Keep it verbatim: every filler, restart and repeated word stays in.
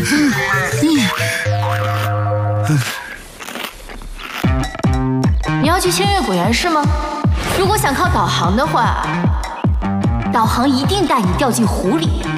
你要去千月果园是吗？如果想靠导航的话，导航一定带你掉进湖里。